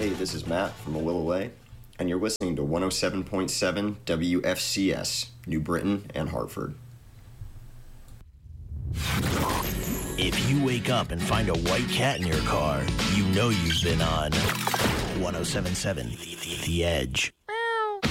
Hey, this is Matt from A Will Away, and you're listening to 107.7 WFCS, New Britain and Hartford. If you wake up and find a white cat in your car, you know you've been on 107.7 The Edge.